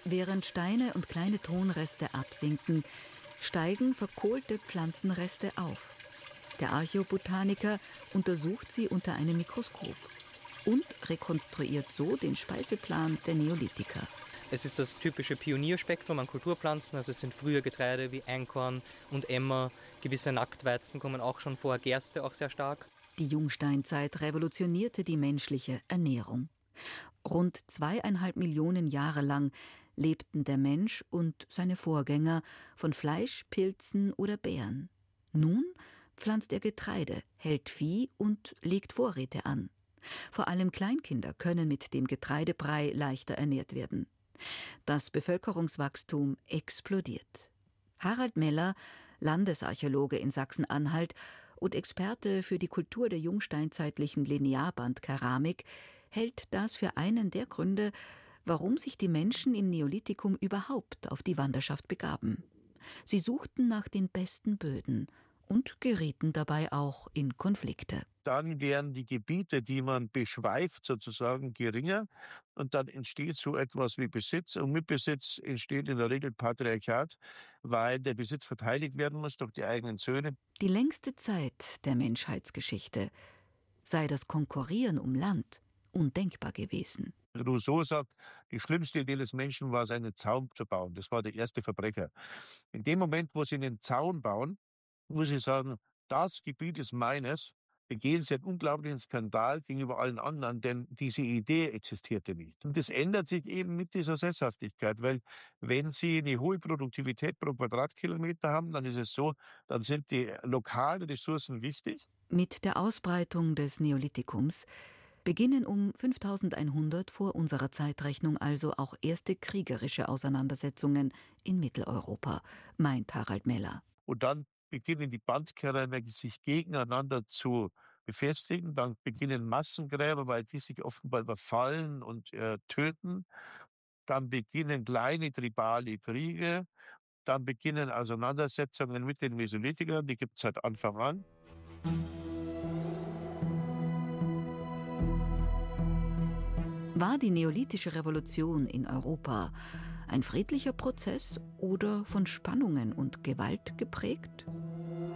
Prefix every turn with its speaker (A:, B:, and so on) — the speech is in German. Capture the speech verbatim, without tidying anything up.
A: Während Steine und kleine Tonreste absinken, steigen verkohlte Pflanzenreste auf. Der Archäobotaniker untersucht sie unter einem Mikroskop und rekonstruiert so den Speiseplan der Neolithiker.
B: Es ist das typische Pionierspektrum an Kulturpflanzen, also es sind frühe Getreide wie Einkorn und Emmer, gewisse Nacktweizen kommen auch schon vor, Gerste auch sehr stark.
A: Die Jungsteinzeit revolutionierte die menschliche Ernährung. Rund zweieinhalb Millionen Jahre lang lebten der Mensch und seine Vorgänger von Fleisch, Pilzen oder Beeren. Nun pflanzt er Getreide, hält Vieh und legt Vorräte an. Vor allem Kleinkinder können mit dem Getreidebrei leichter ernährt werden. Das Bevölkerungswachstum explodiert. Harald Meller, Landesarchäologe in Sachsen-Anhalt und Experte für die Kultur der jungsteinzeitlichen Linearbandkeramik, hält das für einen der Gründe, warum sich die Menschen im Neolithikum überhaupt auf die Wanderschaft begaben. Sie suchten nach den besten Böden und gerieten dabei auch in Konflikte.
C: Dann wären die Gebiete, die man beschweift, sozusagen geringer. Und dann entsteht so etwas wie Besitz. Und mit Besitz entsteht in der Regel Patriarchat, weil der Besitz verteidigt werden muss durch die eigenen Söhne.
A: Die längste Zeit der Menschheitsgeschichte sei das Konkurrieren um Land undenkbar gewesen.
C: Rousseau sagt, die schlimmste Idee des Menschen war es, einen Zaun zu bauen. Das war der erste Verbrecher. In dem Moment, wo sie einen Zaun bauen, muss ich sagen, das Gebiet ist meines, begehen sie einen unglaublichen Skandal gegenüber allen anderen, denn diese Idee existierte nicht. Und das ändert sich eben mit dieser Sesshaftigkeit, weil wenn Sie eine hohe Produktivität pro Quadratkilometer haben, dann ist es so, dann sind die lokalen Ressourcen wichtig.
A: Mit der Ausbreitung des Neolithikums beginnen um fünftausendeinhundert vor unserer Zeitrechnung also auch erste kriegerische Auseinandersetzungen in Mitteleuropa, meint Harald Meller.
C: Und dann beginnen die Bandkeramik sich gegeneinander zu befestigen. Dann beginnen Massengräber, weil die sich offenbar überfallen und äh, töten. Dann beginnen kleine tribale Kriege. Dann beginnen Auseinandersetzungen mit den Mesolithikern. Die gibt es seit Anfang an.
A: War die neolithische Revolution in Europa ein friedlicher Prozess oder von Spannungen und Gewalt geprägt?